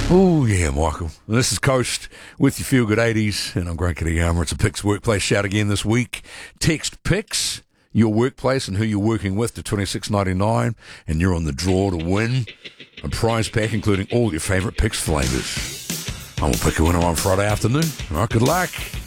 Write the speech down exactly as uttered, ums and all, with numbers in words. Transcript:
Oh, yeah, Michael. This is Coast with your Feel Good eighties, and I'm Greg Kitayama. It's a Picks Workplace shout again this week. Text Picks, your workplace and who you're working with to twenty-six ninety-nine, and you're on the draw to win a prize pack including all your favourite Picks flavours. I will pick a winner on Friday afternoon. All right, good luck.